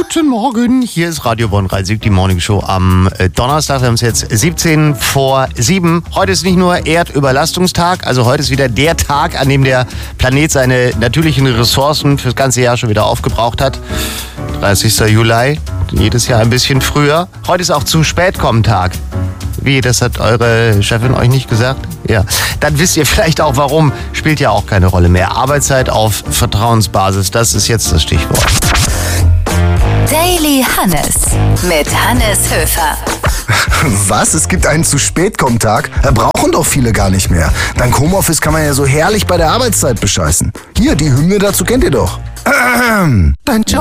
Guten Morgen, hier ist Radio Bonn-Rhein-Sieg, die Morning Show am Donnerstag. Wir haben es jetzt 17 vor 7. Heute ist nicht nur Erdüberlastungstag, also heute ist wieder der Tag, an dem der Planet seine natürlichen Ressourcen fürs ganze Jahr schon wieder aufgebraucht hat. 30. Juli, jedes Jahr ein bisschen früher. Heute ist auch zu spät kommen Tag. Wie, das hat eure Chefin euch nicht gesagt? Ja. Dann wisst ihr vielleicht auch warum. Spielt ja auch keine Rolle mehr. Arbeitszeit auf Vertrauensbasis, das ist jetzt das Stichwort. Daily Hannes mit Hannes Höfer. Was? Es gibt einen zu spät kommen Tag? Brauchen doch viele gar nicht mehr. Dank Homeoffice kann man ja so herrlich bei der Arbeitszeit bescheißen. Hier, die Hymne dazu kennt ihr doch. Dein Job